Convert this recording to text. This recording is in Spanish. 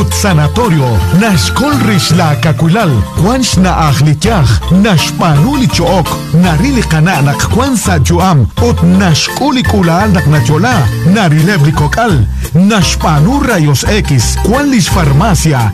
Sanatorio, Nashkol Rish la Kakulal, Quanch na Ahlitiach, Nashpanuli Chook, Narili Kana Nakwansa Juam, Ot Nashkuli Kulal Naknachola, Narilebri Kokal, Nashpanu Rayos X, Qualish Farmacia,